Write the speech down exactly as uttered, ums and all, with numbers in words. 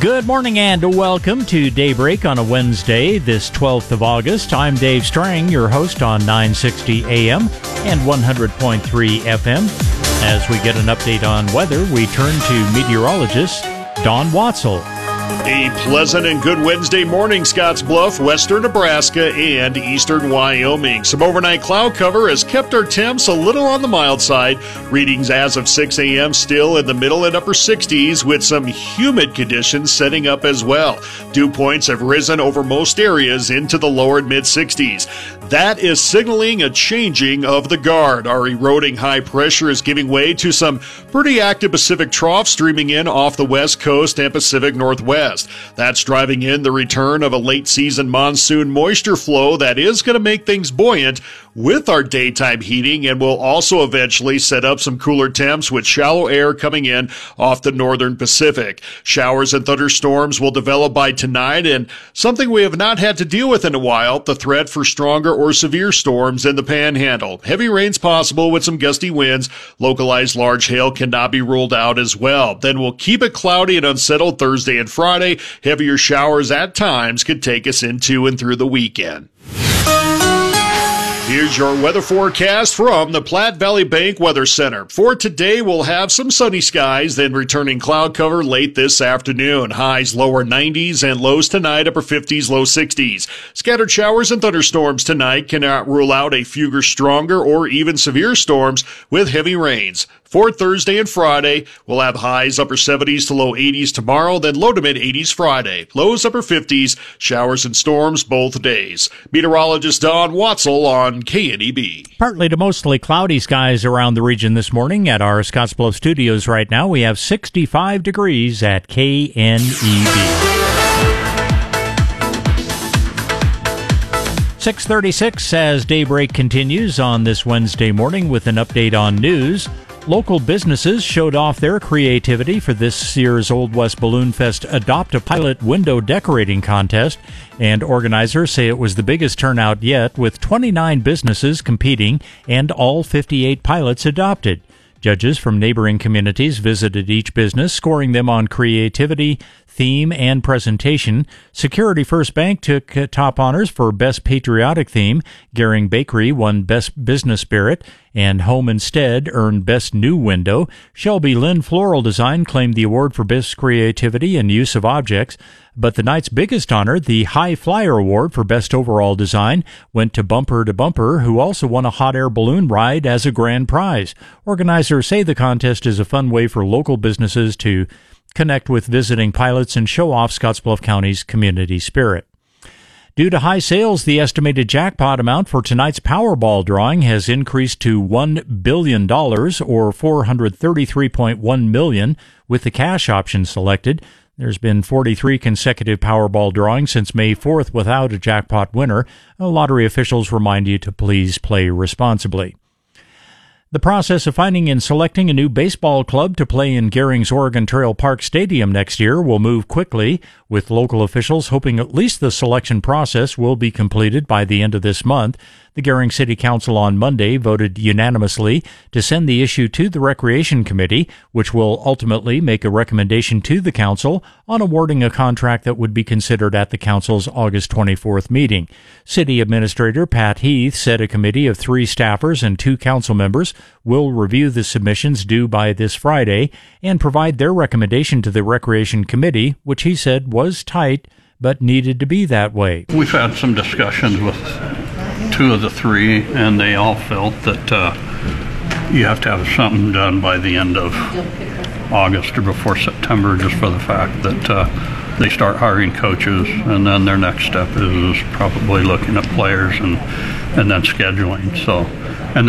Good morning and welcome to Daybreak on a Wednesday, this twelfth of August. I'm Dave Strang, your host on nine sixty A M and one hundred point three F M. As we get an update on weather, we turn to meteorologist Don Watzel. A pleasant and good Wednesday morning, Scottsbluff, western Nebraska, and eastern Wyoming. Some overnight cloud cover has kept our temps a little on the mild side. Readings as of six A M still in the middle and upper sixties, with some humid conditions setting up as well. Dew points have risen over most areas into the lower and mid-sixties. That is signaling a changing of the guard. Our eroding high pressure is giving way to some pretty active Pacific trough streaming in off the west coast and Pacific Northwest. That's driving in the return of a late-season monsoon moisture flow that is going to make things buoyant with our daytime heating, and will also eventually set up some cooler temps with shallow air coming in off the northern Pacific. Showers and thunderstorms will develop by tonight, and something we have not had to deal with in a while, the threat for stronger or severe storms in the Panhandle. Heavy rains possible with some gusty winds. Localized large hail cannot be ruled out as well. Then we'll keep it cloudy and unsettled Thursday and Friday. Heavier showers at times could take us into and through the weekend. Here's your weather forecast from the Platte Valley Bank Weather Center. For today, we'll have some sunny skies, then returning cloud cover late this afternoon. Highs lower nineties and lows tonight, upper fifties, low sixties. Scattered showers and thunderstorms tonight. Cannot rule out a few stronger or even severe storms with heavy rains. For Thursday and Friday, we'll have highs upper seventies to low eighties tomorrow, then low to mid eighties Friday. Lows upper fifties, showers and storms both days. Meteorologist Don Watzel on K N E B. Partly to mostly cloudy skies around the region this morning. At our Scottsbluff studios right now, we have sixty-five degrees at K N E B. six thirty-six as Daybreak continues on this Wednesday morning with an update on news. Local businesses showed off their creativity for this year's Old West Balloon Fest Adopt a Pilot window decorating contest, and organizers say it was the biggest turnout yet, with twenty-nine businesses competing and all fifty-eight pilots adopted. Judges from neighboring communities visited each business, scoring them on creativity, theme, and presentation. Security First Bank took top honors for Best Patriotic Theme. Gehring Bakery won Best Business Spirit, and Home Instead earned Best New Window. Shelby Lynn Floral Design claimed the award for Best Creativity and Use of Objects. But the night's biggest honor, the High Flyer Award for Best Overall Design, went to Bumper to Bumper, who also won a hot air balloon ride as a grand prize. Organizers say the contest is a fun way for local businesses to connect with visiting pilots and show off Scottsbluff County's community spirit. Due to high sales, the estimated jackpot amount for tonight's Powerball drawing has increased to one billion dollars, or four hundred thirty-three point one million dollars, with the cash option selected. There's been forty-three consecutive Powerball drawings since May fourth without a jackpot winner. Lottery officials remind you to please play responsibly. The process of finding and selecting a new baseball club to play in Gehring's Oregon Trail Park Stadium next year will move quickly, with local officials hoping at least the selection process will be completed by the end of this month. The Gehring City Council on Monday voted unanimously to send the issue to the Recreation Committee, which will ultimately make a recommendation to the Council on awarding a contract that would be considered at the Council's August twenty-fourth meeting. City Administrator Pat Heath said a committee of three staffers and two council members will review the submissions due by this Friday and provide their recommendation to the Recreation Committee, which he said was tight but needed to be that way. We've had some discussions with two of the three, and they all felt that uh, you have to have something done by the end of August or before September, just for the fact that uh, they start hiring coaches, and then their next step is probably looking at players and and then scheduling. So, and